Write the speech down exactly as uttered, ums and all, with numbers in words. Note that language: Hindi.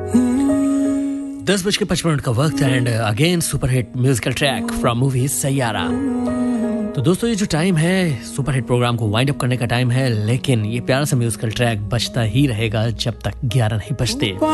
दस बज के पचपन मिनट का वक्त and again super hit musical track from movie Saiyaara. तो दोस्तों ये जो टाइम है सुपर हिट प्रोग्राम को वाइंड अप करने का टाइम है, लेकिन ये प्यारा सा म्यूजिकल ट्रैक बजता ही रहेगा जब तक ग्यारह नहीं बजते।